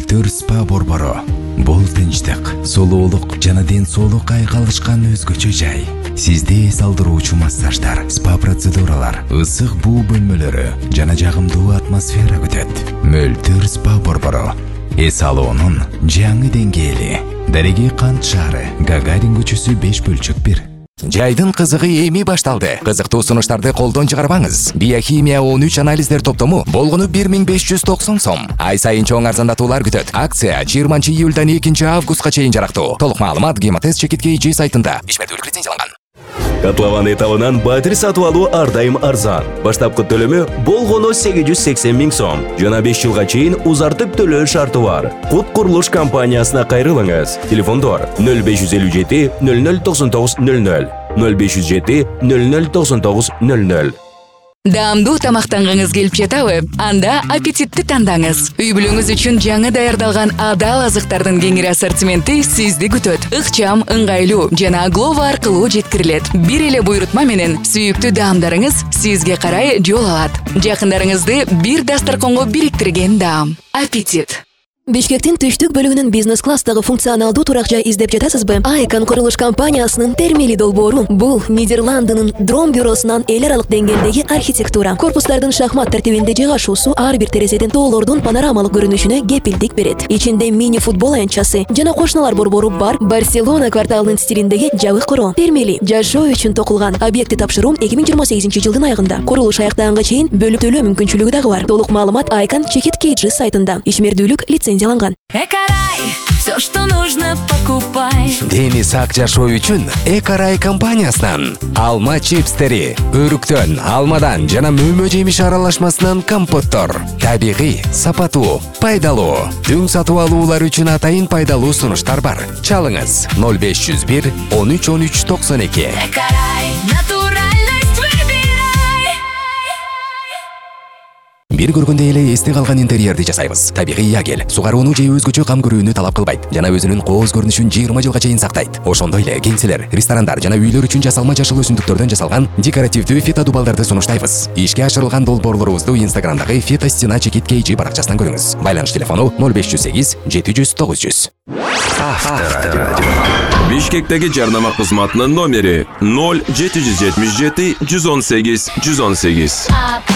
Мөлтөр спа борбору. Бул тынчтык, солуулук жана ден соолук кайгалышкан өзгөчө жай. Сизде эс алдыруучу массаждар, спа процедуралар, ысык буу бөлмөлөрү жана жагымдуу атмосфера күтөт. Мөлтөр спа борбору. Эс алуунун жаңы деңгээли. Дареги Кант шаары, Гагарин көчөсү 5/1. Жайдын кызыгы эми башталды. Кызыктуу сунуштарды колдон чыгарбаңыз. Биохимия 13 анализдер топтому болгону 1590 сом. Ай сайын чоң арзандатуулар күтөт. Акция 20 июльдан 2 августка чейин жарактуу. Толук маалымат Гемотест Чекит.kg сайтында. Ишмердүүлүк лицензияланган. Котлован этабынан батир сатып алуу ар дайым арзан. Баштапкы төлөмү болгону 880 миң сом. Жана 5 жылга чейин узартып төлөө шарты бар. Кут курулуш компаниясына кайрылыңыз. Телефондор 0557 0099 00 0507 0099 00. Даамдуу тамактангыңыз келип жатабы? Анда аппетитти тандаңыз. Үй бүлөңүз үчүн жаңы даярдалган адал азыктардын кеңири ассортименти сизди күтөт. Ыкчам, ыңгайлуу жана Glovo аркылуу жеткирилет. Бир эле буйрутма менен сүйүктүү даамдарыңыз сизге карай жол алат. Жакындарыңызды бир дасторконго бириктирген даам. Аппетит. Бишкектин түштүк бөлүгүнүн бизнес-класстагы функционалдуу турак жай издеп жатасызбы? Айкон курулуш компаниясынын термили долбоору. Бул Нидерландынын Дром бюросунан эл аралык деңгээлдеги архитектура. Корпустардын шахмат тартибинде жайгашуусу ар бир терезеден тоолордун панорамалык көрүнүшүнө кепилдик берет. Ичинде мини футбол аянтчасы жана кошуналар борбору бар. Барселона кварталынын стилиндеги жабык куруу. Термили жашоо үчүн токулган. Объекти тапшыруу 2028 жылдын айында. Курулуш аяктаганга чейин бөлүп төлөө мүмкүнчүлүгү дагы бар. Толук маалымат Айкон Чекит.kg сайтында. Ишмердүүлүк лицензияланган. Экарай, все, что нужно, покупай. Дени сак жашоо үчүн Экарай компаниясынан алма чипстери, өрүктөн, алмадан жана мөмө жемиш аралашмасынан компоттор. Табигый, сапаттуу, пайдалуу. Түң сатып алуулар үчүн атайын пайдалуу сунуштар бар. Чалыңыз 0501 13 13 92. Экарай, натуральность выбирай. Бир көргөндө эле эсте калган интерьерди жасайбыз. Табигый ягел, сугарууну же өзгөчө кам көрүүнү талап кылбайт жана өзүнүн кооз көрүнүшүн 20 жылга чейин сактайт. Ошондой эле кеңселер, ресторандар жана үйлөр үчүн жасалма жашыл өсүмдүктөрдөн жасалган декоративдүү фитодубалдарды сунуштайбыз. Ишке ашырылган долбоорлорубузду Инстаграмдагы Фитостена Чекит.kg баракчасынан көрүңүз. Байланыш телефону 0508 700 900. Авторадио. Бишкектеги жарнама кызматынын номери 0777 118 118.